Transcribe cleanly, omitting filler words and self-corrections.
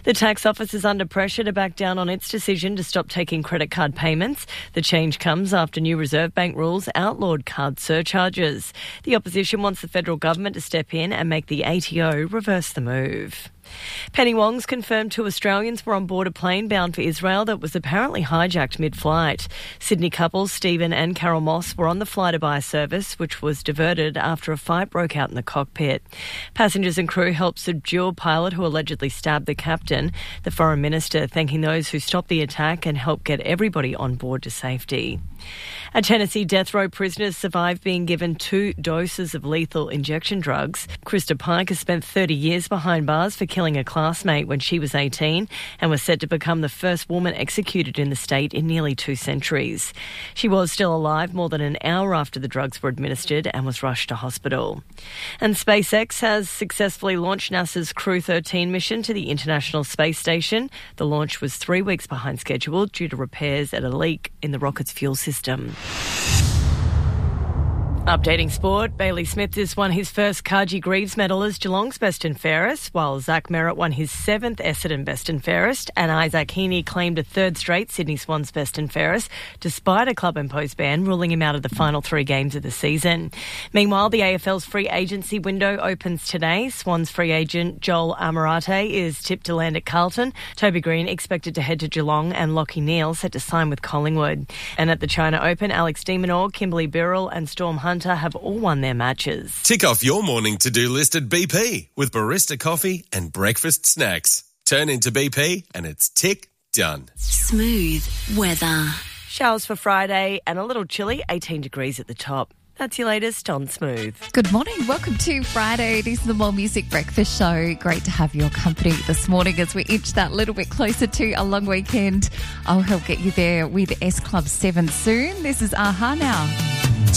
The tax office is under pressure to back down on its decision to stop taking credit card payments. The change comes after new Reserve Bank rules outlawed card surcharges. The opposition wants the federal government to step in and make the ATO reverse the move. Penny Wong's confirmed 2 Australians were on board a plane bound for Israel that was apparently hijacked mid-flight. Sydney couples Stephen and Carol Moss were on the fly-to-buy service, which was diverted after a fight broke out in the cockpit. Passengers and crew helped subdue a pilot who allegedly stabbed the captain. The Foreign Minister thanking those who stopped the attack and helped get everybody on board to safety. A Tennessee death row prisoner survived being given 2 doses of lethal injection drugs. Krista Pike has spent 30 years behind bars for killing a classmate when she was 18 and was set to become the first woman executed in the state in nearly 2 centuries. She was still alive more than an hour after the drugs were administered and was rushed to hospital. And SpaceX has successfully launched NASA's Crew 13 mission to the International Space Station. The launch was 3 weeks behind schedule due to repairs at a leak in the rocket's fuel system. Updating sport, Bailey Smith has won his first Carji Greaves medal as Geelong's best and fairest, while Zach Merritt won his 7th Essendon best and fairest, and Isaac Heaney claimed a 3rd straight Sydney Swans best and fairest, despite a club-imposed ban ruling him out of the final 3 games of the season. Meanwhile, the AFL's free agency window opens today. Swans free agent Joel Amarate is tipped to land at Carlton. Toby Green expected to head to Geelong, and Lachie Neale set to sign with Collingwood. And at the China Open, Alex de Minaur, Kimberly Birrell and Storm Hunter have all won their matches. Tick off your morning to-do list at BP with barista coffee and breakfast snacks. Turn into BP and it's tick done. Smooth weather. Showers for Friday and a little chilly, 18 degrees at the top. That's your latest on Smooth. Good morning. Welcome to Friday. This is the More Music Breakfast Show. Great to have your company this morning as we inch that little bit closer to a long weekend. I'll help get you there with S Club 7 soon. This is Aha now.